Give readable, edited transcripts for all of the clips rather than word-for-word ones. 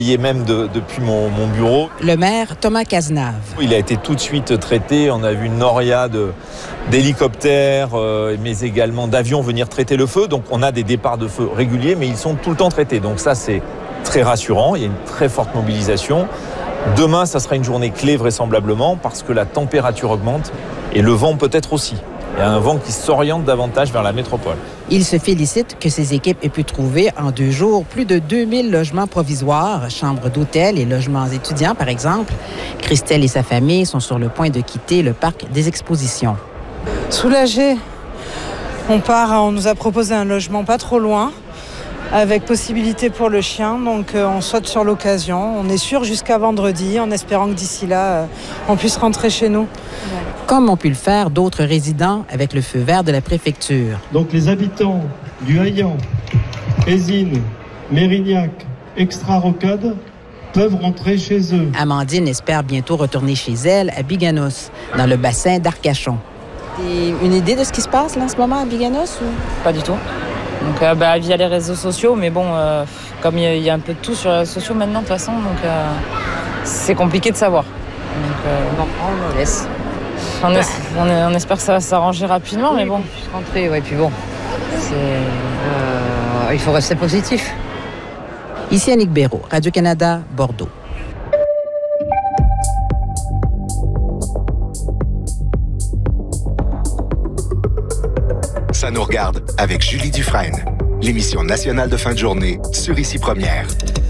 Y est même depuis mon bureau. Le maire Thomas Cazenave. Il a été tout de suite traité. On a vu une noria d'hélicoptères, mais également d'avions venir traiter le feu. Donc on a des départs de feu réguliers, mais ils sont tout le temps traités. Donc ça, c'est très rassurant. Il y a une très forte mobilisation. Demain, ça sera une journée clé vraisemblablement parce que la température augmente et le vent peut-être aussi. Il y a un vent qui s'oriente davantage vers la métropole. Il se félicite que ses équipes aient pu trouver en 2 jours plus de 2000 logements provisoires, chambres d'hôtel et logements étudiants, par exemple. Christelle et sa famille sont sur le point de quitter le parc des expositions. Soulagée. On nous a proposé un logement pas trop loin, avec possibilité pour le chien, donc on saute sur l'occasion. On est sûr jusqu'à vendredi, en espérant que d'ici là, on puisse rentrer chez nous. Comme ont pu le faire d'autres résidents avec le feu vert de la préfecture. Donc les habitants du Haillan, Ésine, Mérignac, Extra-Rocade peuvent rentrer chez eux. Amandine espère bientôt retourner chez elle à Biganos, dans le bassin d'Arcachon. Une idée de ce qui se passe là, en ce moment à Biganos? Ou... Pas du tout. Donc via les réseaux sociaux, mais bon, comme il y a un peu de tout sur les réseaux sociaux maintenant de toute façon, donc c'est compliqué de savoir. Donc on laisse. On espère que ça va s'arranger rapidement, mais bon. Rentrer, ouais, puis bon, il faut rester positif. Ici Annick Béraud, Radio-Canada, Bordeaux. Ça nous regarde avec Julie Dufresne, l'émission nationale de fin de journée sur Ici Première.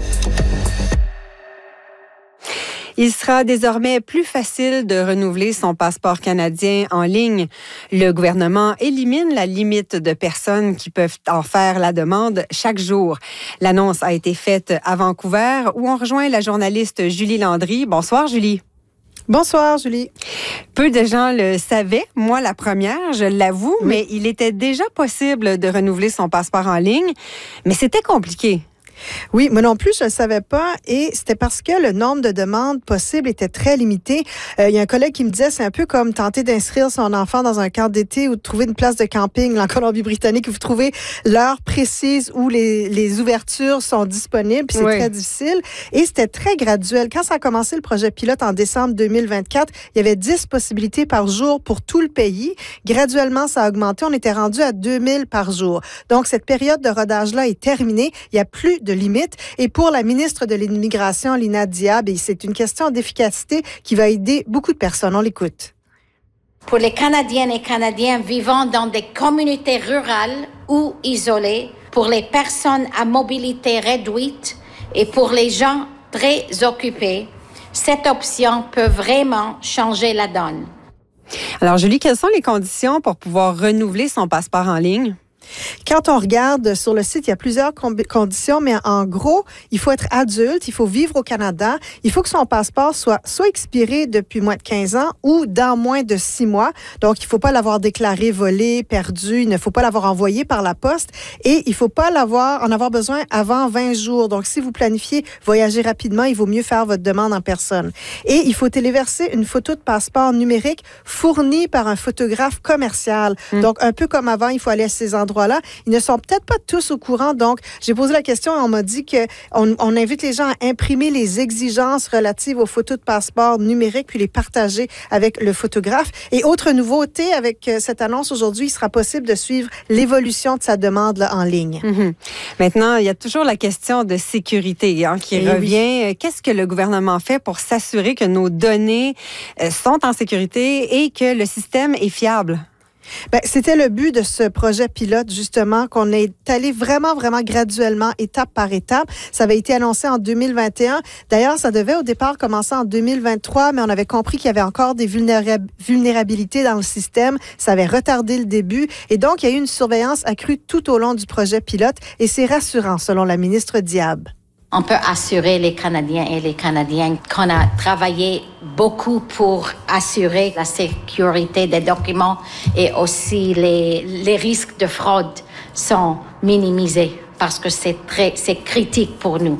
Il sera désormais plus facile de renouveler son passeport canadien en ligne. Le gouvernement élimine la limite de personnes qui peuvent en faire la demande chaque jour. L'annonce a été faite à Vancouver, où on rejoint la journaliste Julie Landry. Bonsoir, Julie. Bonsoir, Julie. Peu de gens le savaient, moi la première, je l'avoue, oui. Mais il était déjà possible de renouveler son passeport en ligne, mais c'était compliqué. Oui, moi non plus, je ne le savais pas et c'était parce que le nombre de demandes possibles était très limité. Il y a un collègue qui me disait c'est un peu comme tenter d'inscrire son enfant dans un camp d'été ou de trouver une place de camping en Colombie-Britannique où vous trouvez l'heure précise où les ouvertures sont disponibles, puis c'est très difficile. Et c'était très graduel. Quand ça a commencé le projet pilote en décembre 2024, il y avait 10 possibilités par jour pour tout le pays. Graduellement, ça a augmenté. On était rendu à 2000 par jour. Donc, cette période de rodage-là est terminée. Il n'y a plus de limite. Et pour la ministre de l'Immigration, Lina Diab, c'est une question d'efficacité qui va aider beaucoup de personnes. On l'écoute. Pour les Canadiennes et Canadiens vivant dans des communautés rurales ou isolées, pour les personnes à mobilité réduite et pour les gens très occupés, cette option peut vraiment changer la donne. Alors, Julie, quelles sont les conditions pour pouvoir renouveler son passeport en ligne? Quand on regarde sur le site, il y a plusieurs conditions, mais en gros, il faut être adulte, il faut vivre au Canada, il faut que son passeport soit expiré depuis moins de 15 ans ou dans moins de 6 mois. Donc, il ne faut pas l'avoir déclaré volé, perdu, il ne faut pas l'avoir envoyé par la poste et il ne faut pas en avoir besoin avant 20 jours. Donc, si vous planifiez voyager rapidement, il vaut mieux faire votre demande en personne. Et il faut téléverser une photo de passeport numérique fournie par un photographe commercial. Donc, un peu comme avant, il faut aller à ces endroits-là. Ils ne sont peut-être pas tous au courant. Donc, j'ai posé la question et on m'a dit qu'on invite les gens à imprimer les exigences relatives aux photos de passeport numériques puis les partager avec le photographe. Et autre nouveauté avec cette annonce aujourd'hui, il sera possible de suivre l'évolution de sa demande là, en ligne. Maintenant, il y a toujours la question de sécurité qui revient. Oui. Qu'est-ce que le gouvernement fait pour s'assurer que nos données sont en sécurité et que le système est fiable? Bien, c'était le but de ce projet pilote, justement, qu'on est allé vraiment, vraiment graduellement, étape par étape. Ça avait été annoncé en 2021. D'ailleurs, ça devait au départ commencer en 2023, mais on avait compris qu'il y avait encore des vulnérabilités dans le système. Ça avait retardé le début. Et donc, il y a eu une surveillance accrue tout au long du projet pilote et c'est rassurant, selon la ministre Diab. On peut assurer les Canadiens et les Canadiennes qu'on a travaillé beaucoup pour assurer la sécurité des documents et aussi les risques de fraude sont minimisés parce que c'est critique pour nous.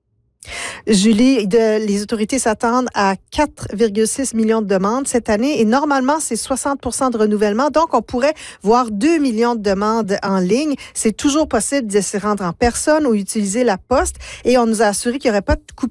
Julie, les autorités s'attendent à 4,6 millions de demandes cette année et normalement, c'est 60% de renouvellement. Donc, on pourrait voir 2 millions de demandes en ligne. C'est toujours possible de s'y rendre en personne ou utiliser la poste et on nous a assuré qu'il n'y aurait pas de coupure